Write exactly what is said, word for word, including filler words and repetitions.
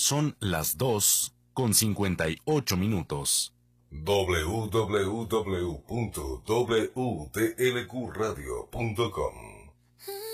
Son las dos con cincuenta y ocho minutos. w w w punto w t l q radio punto com